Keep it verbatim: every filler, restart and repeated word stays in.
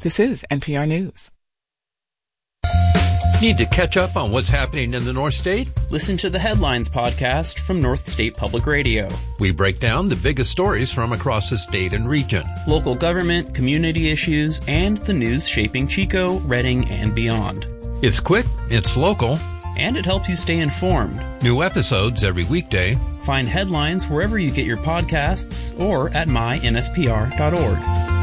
This is N P R News. Need to catch up on what's happening in the North State? Listen to the Headlines podcast from North State Public Radio. We break down the biggest stories from across the state and region. Local government, community issues, and the news shaping Chico, Redding, and beyond. It's quick, it's local, and it helps you stay informed. New episodes every weekday. Find Headlines wherever you get your podcasts or at my N S P R dot org.